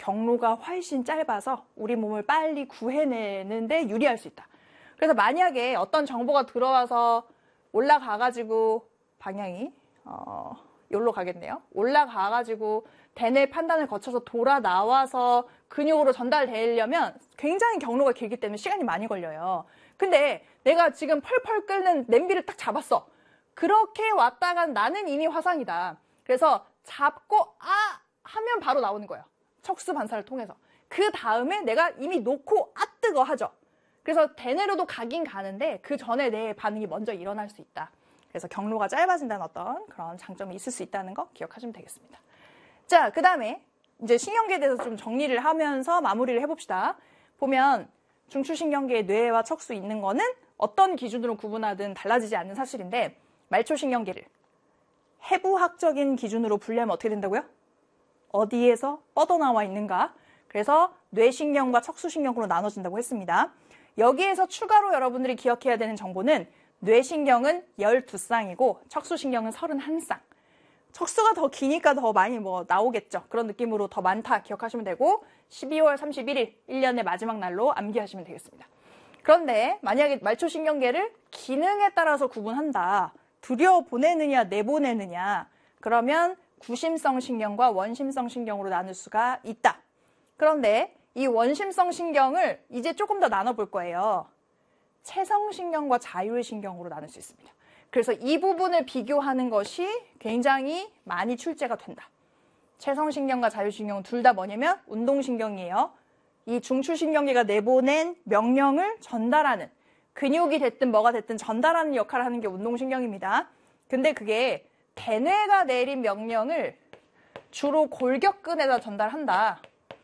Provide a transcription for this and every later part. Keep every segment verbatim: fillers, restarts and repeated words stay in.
경로가 훨씬 짧아서 우리 몸을 빨리 구해내는데 유리할 수 있다. 그래서 만약에 어떤 정보가 들어와서 올라가가지고 방향이 어, 여기로 가겠네요. 올라가가지고 대뇌 판단을 거쳐서 돌아 나와서 근육으로 전달되려면 굉장히 경로가 길기 때문에 시간이 많이 걸려요. 근데 내가 지금 펄펄 끓는 냄비를 딱 잡았어. 그렇게 왔다간 나는 이미 화상이다. 그래서 잡고 아 하면 바로 나오는 거예요. 척수 반사를 통해서. 그 다음에 내가 이미 놓고 아 뜨거 하죠. 그래서 대뇌로도 가긴 가는데 그 전에 내 반응이 먼저 일어날 수 있다. 그래서 경로가 짧아진다는 어떤 그런 장점이 있을 수 있다는 거 기억하시면 되겠습니다. 자, 그 다음에 이제 신경계에 대해서 좀 정리를 하면서 마무리를 해봅시다. 보면 중추신경계에 뇌와 척수 있는 거는 어떤 기준으로 구분하든 달라지지 않는 사실인데 말초신경계를 해부학적인 기준으로 분류하면 어떻게 된다고요? 어디에서 뻗어나와 있는가? 그래서 뇌신경과 척수신경으로 나눠진다고 했습니다. 여기에서 추가로 여러분들이 기억해야 되는 정보는 뇌신경은 열두 쌍이고 척수신경은 서른한 쌍. 척수가 더 기니까 더 많이 뭐 나오겠죠. 그런 느낌으로 더 많다 기억하시면 되고 십이월 삼십일일 일 년의 마지막 날로 암기하시면 되겠습니다. 그런데 만약에 말초신경계를 기능에 따라서 구분한다. 들여보내느냐 내보내느냐 그러면 구심성 신경과 원심성 신경으로 나눌 수가 있다. 그런데 이 원심성 신경을 이제 조금 더 나눠볼 거예요. 체성신경과 자율신경으로 나눌 수 있습니다. 그래서 이 부분을 비교하는 것이 굉장히 많이 출제가 된다. 체성신경과 자율신경은 둘 다 뭐냐면 운동신경이에요. 이 중추신경계가 내보낸 명령을 전달하는 근육이 됐든 뭐가 됐든 전달하는 역할을 하는 게 운동신경입니다. 근데 그게 대뇌가 내린 명령을 주로 골격근에다 전달한다.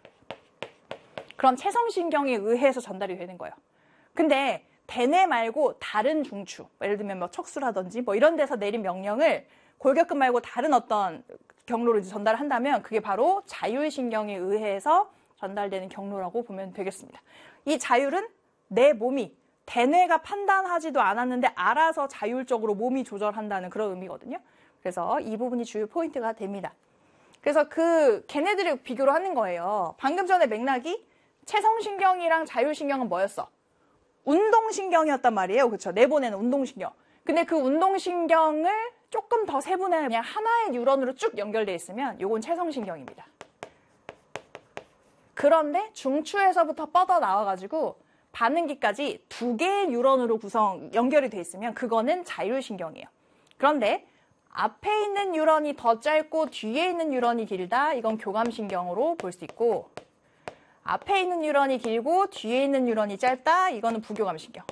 그럼 체성신경에 의해서 전달이 되는 거예요. 근데 대뇌 말고 다른 중추, 예를 들면 뭐 척수라든지 뭐 이런 데서 내린 명령을 골격근 말고 다른 어떤 경로로 이제 전달한다면 그게 바로 자율신경에 의해서 전달되는 경로라고 보면 되겠습니다. 이 자율은 내 몸이 대뇌가 판단하지도 않았는데 알아서 자율적으로 몸이 조절한다는 그런 의미거든요. 그래서 이 부분이 주요 포인트가 됩니다. 그래서 그 걔네들을 비교를 하는 거예요. 방금 전에 맥락이 체성신경이랑 자율신경은 뭐였어? 운동신경이었단 말이에요. 그렇죠? 내보내는 운동신경. 근데 그 운동신경을 조금 더 세분해 그냥 하나의 뉴런으로 쭉 연결되어 있으면 요건 체성신경입니다. 그런데 중추에서부터 뻗어 나와가지고 반응기까지 두 개의 뉴런으로 구성 연결이 돼 있으면 그거는 자율신경이에요. 그런데 앞에 있는 뉴런이 더 짧고 뒤에 있는 뉴런이 길다. 이건 교감신경으로 볼 수 있고 앞에 있는 뉴런이 길고 뒤에 있는 뉴런이 짧다. 이거는 부교감신경.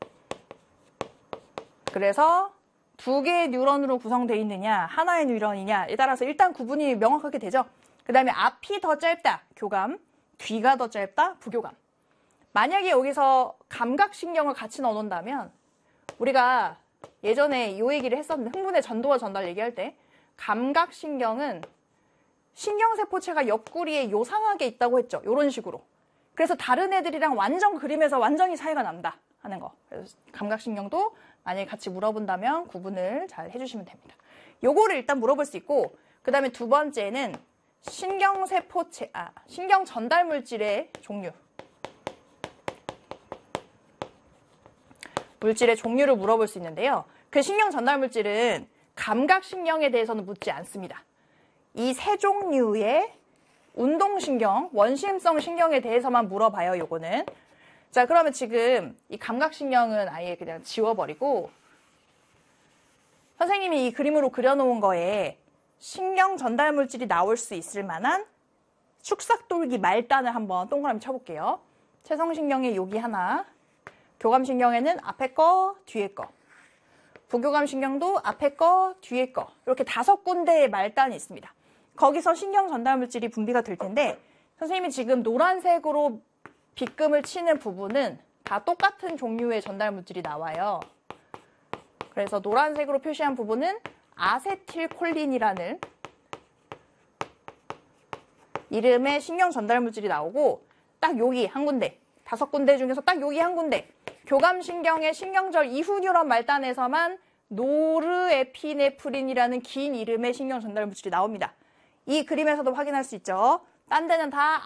그래서 두 개의 뉴런으로 구성되어 있느냐 하나의 뉴런이냐에 따라서 일단 구분이 명확하게 되죠. 그 다음에 앞이 더 짧다. 교감. 뒤가 더 짧다. 부교감. 만약에 여기서 감각신경을 같이 넣어놓는다면 우리가 예전에 이 얘기를 했었는데 흥분의 전도와 전달 얘기할 때 감각신경은 신경세포체가 옆구리에 요상하게 있다고 했죠. 이런 식으로. 그래서 다른 애들이랑 완전 그림에서 완전히 차이가 난다 하는 거. 그래서 감각신경도 만약에 같이 물어본다면 구분을 잘 해주시면 됩니다. 요거를 일단 물어볼 수 있고 그 다음에 두 번째는 신경세포체, 아, 신경 전달물질의 종류. 물질의 종류를 물어볼 수 있는데요. 그 신경 전달물질은 감각신경에 대해서는 묻지 않습니다. 이 세 종류의 운동신경, 원심성 신경에 대해서만 물어봐요, 요거는. 자, 그러면 지금 이 감각신경은 아예 그냥 지워버리고 선생님이 이 그림으로 그려놓은 거에 신경 전달물질이 나올 수 있을 만한 축삭돌기 말단을 한번 동그라미 쳐볼게요. 체성신경에 여기 하나, 교감신경에는 앞에 거, 뒤에 거, 부교감신경도 앞에 거, 뒤에 거 이렇게 다섯 군데의 말단이 있습니다. 거기서 신경 전달물질이 분비가 될 텐데 선생님이 지금 노란색으로 빗금을 치는 부분은 다 똑같은 종류의 전달물질이 나와요. 그래서 노란색으로 표시한 부분은 아세틸콜린이라는 이름의 신경 전달물질이 나오고 딱 여기 한 군데, 다섯 군데 중에서 딱 여기 한 군데 교감신경의 신경절 이후 뉴런 말단에서만 노르에피네프린이라는 긴 이름의 신경 전달물질이 나옵니다. 이 그림에서도 확인할 수 있죠. 딴 데는 다